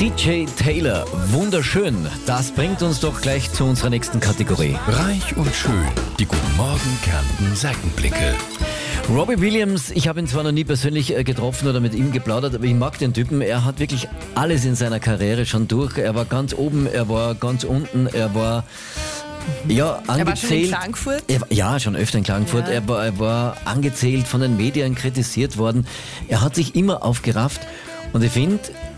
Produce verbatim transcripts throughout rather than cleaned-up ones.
C J Taylor, wunderschön. Das bringt uns doch gleich zu unserer nächsten Kategorie. Reich und schön. Die Guten Morgen Kärnten Seitenblicke. Robbie Williams, ich habe ihn zwar noch nie persönlich getroffen oder mit ihm geplaudert, aber ich mag den Typen. Er hat wirklich alles in seiner Karriere schon durch. Er war ganz oben, er war ganz unten, er war... Ja, angezählt. Er war schon in Klagenfurt? Er, ja, schon öfter in Klagenfurt. Ja. Er, war, er war angezählt, von den Medien kritisiert worden. Er hat sich immer aufgerafft und ich finde,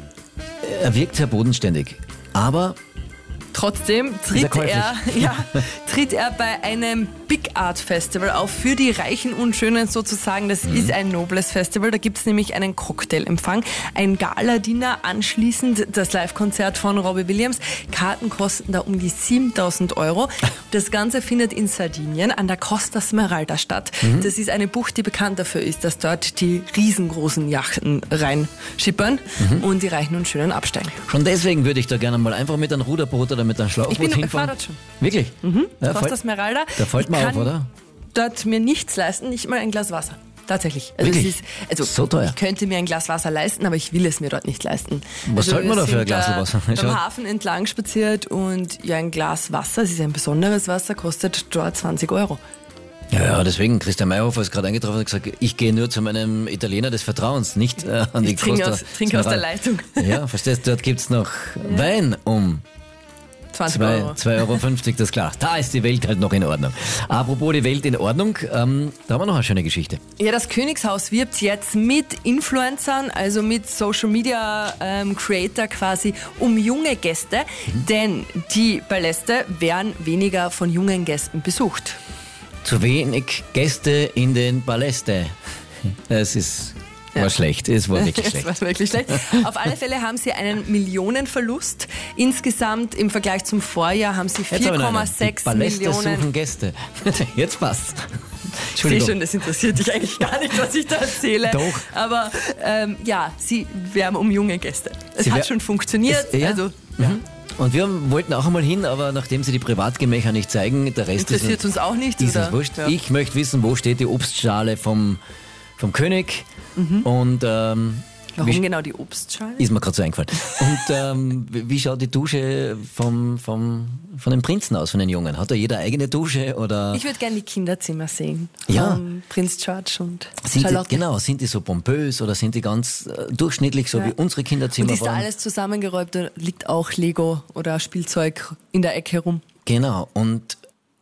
er wirkt sehr bodenständig. Aber trotzdem tritt er, ja, tritt er bei einem Big Art Festival auf für die Reichen und Schönen sozusagen. Das mhm. ist ein nobles Festival. Da gibt es nämlich einen Cocktailempfang, ein Gala-Dinner, anschließend das Live-Konzert von Robbie Williams. Karten kosten da um die siebentausend Euro. Das Ganze findet in Sardinien an der Costa Smeralda statt. Mhm. Das ist eine Bucht, die bekannt dafür ist, dass dort die riesengroßen Yachten reinschippern mhm. und die Reichen und Schönen absteigen. Schon deswegen würde ich da gerne mal einfach mit einem Ruderboot oder mit einem Schlauchboot ich bin noch hinfahren. Befördert schon. Wirklich? Mhm. Ja, Costa fällt, Smeralda. Da fällt mir auf, oder? Dort mir nichts leisten, nicht mal ein Glas Wasser. Tatsächlich. Also, Wirklich? es ist, also so teuer. Ich könnte mir ein Glas Wasser leisten, aber ich will es mir dort nicht leisten. Was also sollte man da für ein Glas da Wasser? Beim Hafen entlang spaziert und ja, ein Glas Wasser, es ist ein besonderes Wasser, kostet dort zwanzig Euro. Ja, ja, deswegen, Christian Meyerhofer ist gerade eingetroffen und hat gesagt, ich gehe nur zu meinem Italiener des Vertrauens, nicht äh, an die ich trinke Costa aus, trinke aus der Leitung. Ja, verstehst du, dort gibt's noch ja. Wein um zwanzig Euro. zwei Euro fünfzig, das ist klar. Da ist die Welt halt noch in Ordnung. Apropos die Welt in Ordnung, ähm, da haben wir noch eine schöne Geschichte. Ja, das Königshaus wirbt jetzt mit Influencern, also mit Social Media ähm, Creator quasi, um junge Gäste, mhm. denn die Paläste werden weniger von jungen Gästen besucht. Zu wenig Gäste in den Paläste. Das ist... War ja. schlecht, es war wirklich schlecht. Es war wirklich schlecht. Auf alle Fälle haben sie einen Millionenverlust. Insgesamt im Vergleich zum Vorjahr haben sie vier Komma sechs Millionen. Suchen Gäste. Jetzt passt's. Ich sehe schon, das interessiert dich eigentlich gar nicht, was ich da erzähle. Doch. Aber ähm, ja, sie werben um junge Gäste. Es sie hat schon funktioniert. Es, ja. Also, ja. Mhm. Und wir wollten auch einmal hin, aber nachdem sie die Privatgemächer nicht zeigen, der Rest interessiert ist, uns auch nicht. Ist oder? Es wurscht. Ja. Ich möchte wissen, wo steht die Obstschale vom, vom König. Mhm. Und ähm, warum wie, genau die Obstschale? Ist mir gerade so eingefallen. Und ähm, wie schaut die Dusche vom, vom, von den Prinzen aus, von den Jungen? Hat da jeder eigene Dusche? Oder? Ich würde gerne die Kinderzimmer sehen. Ja. Von Prinz George und sind Charlotte. Die, genau, sind die so pompös oder sind die ganz äh, durchschnittlich, so ja. wie unsere Kinderzimmer? Und ist da waren? alles zusammengeräumt, da liegt auch Lego oder Spielzeug in der Ecke rum? Genau, und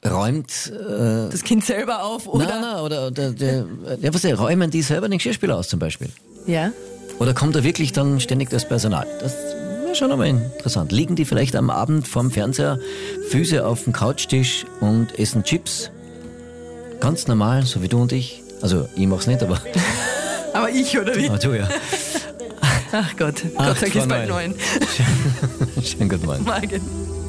räumt äh, das Kind selber auf, oder? Nein, nein, oder, oder der, ja, was, räumen die selber den Geschirrspüler aus zum Beispiel? Ja. Oder kommt da wirklich dann ständig das Personal? Das wäre schon einmal interessant. Liegen die vielleicht am Abend vorm Fernseher, Füße auf dem Couchtisch und essen Chips? Ganz normal, so wie du und ich. Also ich mach's nicht, aber... aber ich, oder wie? Aber du, ja. Ach Gott, Gott sei Dank ist bald neun. Schönen guten Morgen. Morgen.